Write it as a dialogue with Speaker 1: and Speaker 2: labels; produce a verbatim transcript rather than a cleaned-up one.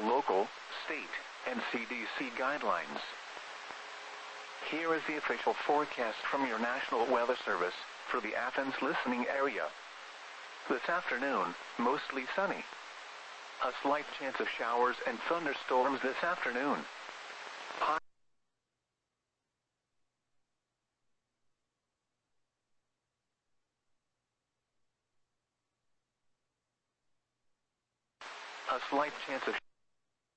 Speaker 1: local, state, and C D C guidelines. Here is the official forecast from your National Weather Service for the Athens listening area. This afternoon, mostly sunny. A slight chance of showers and thunderstorms this afternoon. High A slight chance of